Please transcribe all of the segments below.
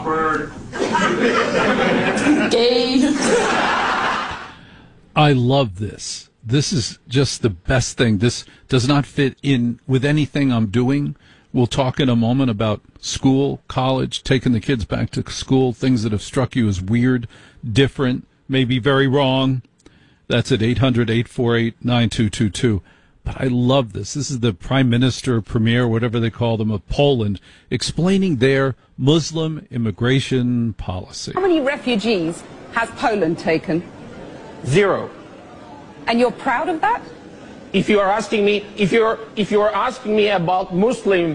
Awkward. Gay. I love this. This is just the best thing. This does not fit in with anything I'm doing. We'll talk in a moment about school, college, taking the kids back to school, things that have struck you as weird, different, maybe very wrong. That's at 800-848-9222. But I love this. This is the Prime Minister, Premier, whatever they call them, of Poland, explaining their Muslim immigration policy. How many refugees has Poland taken? 0. And you're proud of that? If you are asking me, if you are asking me about Muslims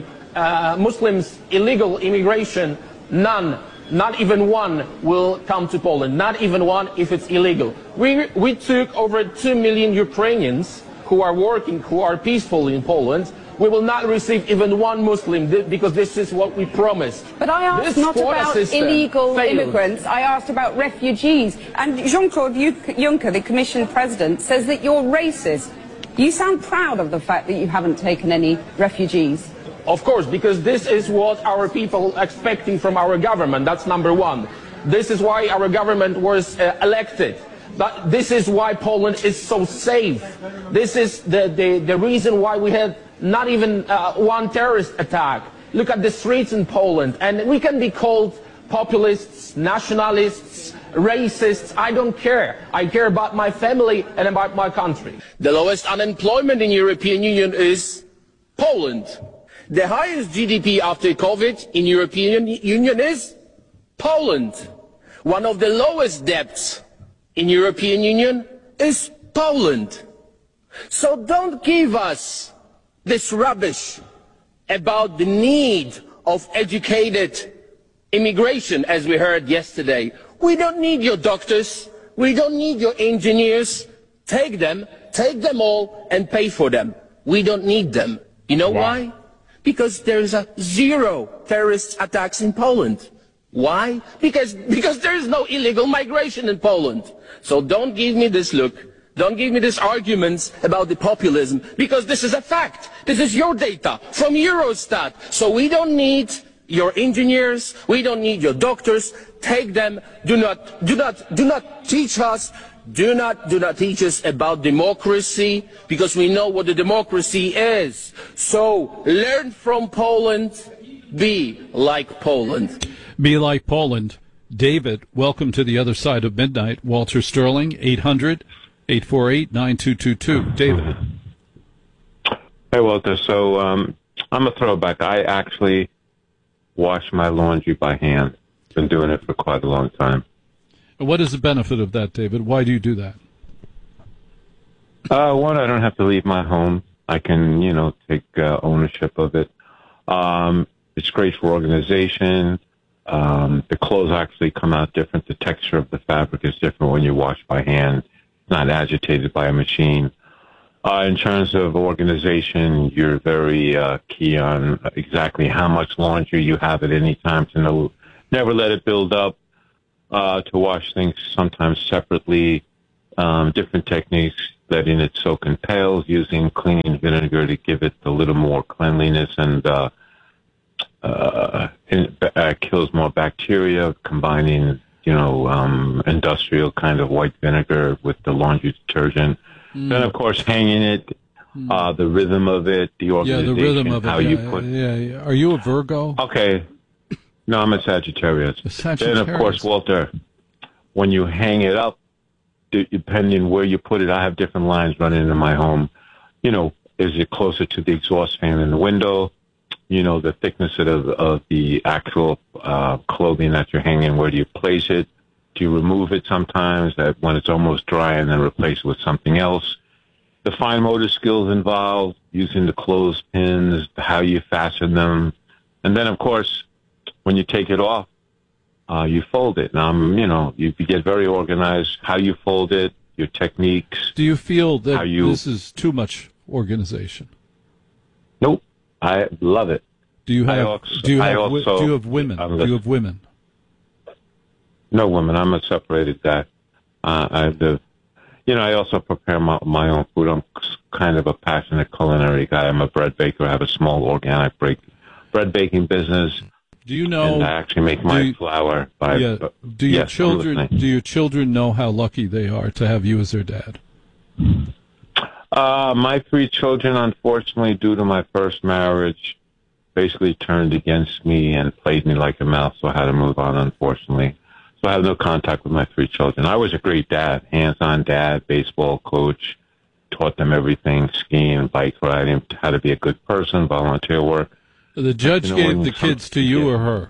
illegal immigration, none, not even one will come to Poland. Not even one if it's illegal. We took over 2 million Ukrainians who are working, who are peaceful in Poland. We will not receive even one Muslim because this is what we promised. But I asked not about illegal immigrants, I asked about refugees. And Jean-Claude Juncker, the Commission President, says that you're racist. You sound proud of the fact that you haven't taken any refugees. Of course, because this is what our people are expecting from our government. That's number one. This is why our government was elected. But this is why Poland is so safe. This is the reason why we had not even one terrorist attack. Look at the streets in Poland, and we can be called populists, nationalists, racists. I don't care. I care about my family and about my country. The lowest unemployment in European Union is Poland. The highest GDP after COVID in European Union is Poland. One of the lowest debts in European Union is Poland. So don't give us this rubbish about the need of educated immigration, as we heard yesterday. We don't need your doctors. We don't need your engineers. Take them all, and pay for them. We don't need them. You know why? Because there is 0 terrorist attacks in Poland. Why? Because there is no illegal migration in Poland. So don't give me this look. Don't give me these arguments about the populism, because this is a fact. This is your data from Eurostat. So we don't need your engineers. We don't need your doctors. Take them. Do not teach us. Do not teach us about democracy, because we know what the democracy is. So learn from Poland. Be like Poland. Be like Poland. David, welcome to the other side of midnight. Walter Sterling, 800-848-9222. David. Hey, Walter. So I'm a throwback. I actually wash my laundry by hand. Been doing it for quite a long time. What is the benefit of that, David? Why do you do that? One, I don't have to leave my home. I can, take ownership of it. It's great for organization. The clothes actually come out different. The texture of the fabric is different when you wash by hand. It's not agitated by a machine. In terms of organization, you're very key on exactly how much laundry you have at any time to know. Never let it build up. To wash things sometimes separately. Different techniques, letting it soak in pails, using cleaning vinegar to give it a little more cleanliness and kills more bacteria, combining, industrial kind of white vinegar with the laundry detergent. Then, of course, hanging it, the rhythm of it, the organization, the rhythm of how it. you put. Yeah. Are you a Virgo? Okay. No, I'm a Sagittarius. Sagittarius. Then, of course, Walter, when you hang it up, depending where you put it, I have different lines running in my home. Is it closer to the exhaust fan in the window? The thickness of the actual clothing that you're hanging, where do you place it? Do you remove it sometimes when it's almost dry and then replace it with something else? The fine motor skills involved, using the clothespins, how you fasten them. And then, of course, when you take it off, you fold it. Now, you get very organized, how you fold it, your techniques. Do you feel that this is too much organization? Nope. I love it. Do you have women? Do you have women? No women. I'm a separated guy. I also prepare my own food. I'm kind of a passionate culinary guy. I'm a bread baker. I have a small organic bread baking business. Do you know? And I actually make my flour by. Yeah. Do your children know how lucky they are to have you as their dad? My 3 children, unfortunately, due to my first marriage, basically turned against me and played me like a mouse, so I had to move on, unfortunately. So I have no contact with my 3 children. I was a great dad, hands-on dad, baseball coach, taught them everything, skiing, bike riding, how to be a good person, volunteer work. The judge gave the kids to you or her?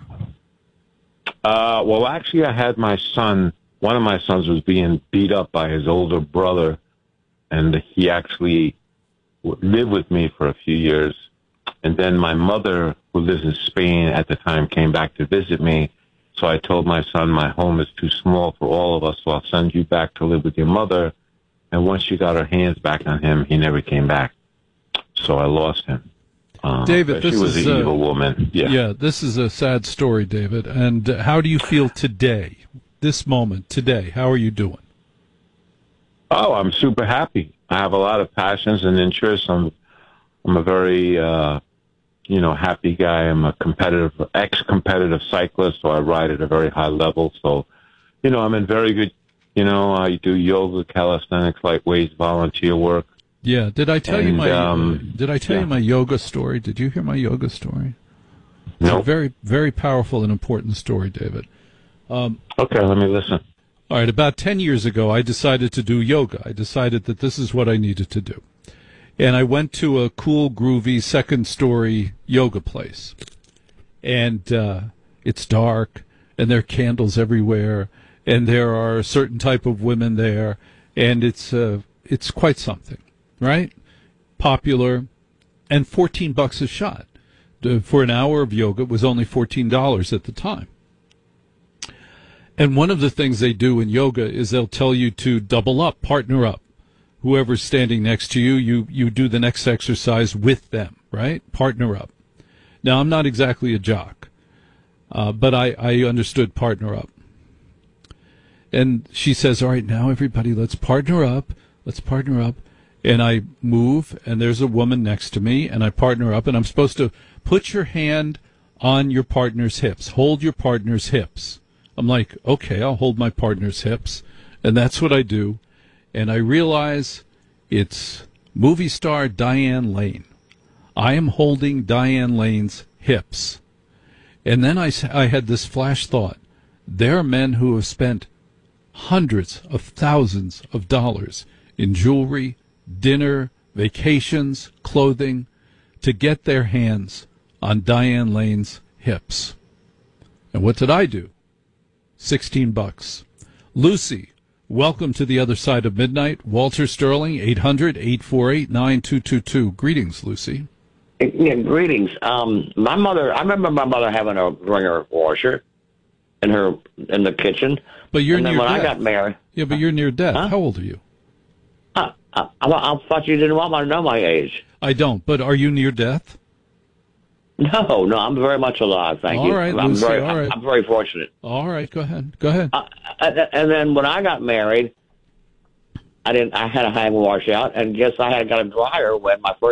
Well, actually, I had my son. One of my sons was being beat up by his older brother, and he actually lived with me for a few years. And then my mother, who lives in Spain at the time, came back to visit me. So I told my son, my home is too small for all of us, so I'll send you back to live with your mother. And once she got her hands back on him, he never came back. So I lost him. David, she was an evil woman. Yeah, this is a sad story, David. And how do you feel today, this moment, today? How are you doing? Oh, I'm super happy. I have a lot of passions and interests. I'm a very, happy guy. I'm a ex-competitive cyclist, so I ride at a very high level. So, I'm in very good, I do yoga, calisthenics, light weights, volunteer work. Yeah. Did I tell you my yoga story? Did you hear my yoga story? No. It's a very, very powerful and important story, David. Okay, let me listen. All right. About 10 years ago, I decided to do yoga. I decided that this is what I needed to do. And I went to a cool, groovy, second-story yoga place. And it's dark, and there are candles everywhere, and there are a certain type of women there, and it's quite something, right? Popular, and $14 a shot. For an hour of yoga, it was only $14 at the time. And one of the things they do in yoga is they'll tell you to double up, partner up. Whoever's standing next to you, you do the next exercise with them, right? Partner up. Now, I'm not exactly a jock, but I understood partner up. And she says, all right, now everybody, let's partner up. Let's partner up. And I move, and there's a woman next to me, and I partner up, and I'm supposed to put your hand on your partner's hips. Hold your partner's hips. I'm like, okay, I'll hold my partner's hips. And that's what I do. And I realize it's movie star Diane Lane. I am holding Diane Lane's hips. And then I had this flash thought. There are men who have spent hundreds of thousands of dollars in jewelry, dinner, vacations, clothing, to get their hands on Diane Lane's hips. And what did I do? $16. Lucy, welcome to the other side of midnight. Walter Sterling, 800-848-9222. Greetings, Lucy. Yeah, greetings. My mother, I remember my mother having a wringer washer in the kitchen. But you're near death. I got married. Yeah, but you're near death. Huh? How old are you? I thought you didn't want me to know my age. I don't, but are you near death? No, I'm very much alive, thank you. All right, Lucy, all right. I'm very fortunate. All right, go ahead. And then when I got married, I had a hang wash out, and guess I had got a dryer when my first